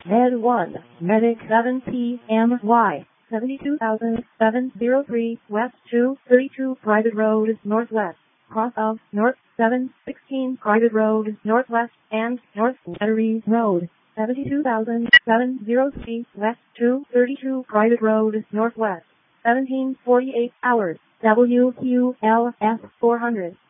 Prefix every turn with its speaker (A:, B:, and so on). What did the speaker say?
A: Med 1, Medic 7 PMY, 72,703 West 232 Private Road Northwest, cross of North 716 Private Road Northwest and North Batteries Road, 72,703 West 232 Private Road Northwest, 1748 hours, WQLS 400.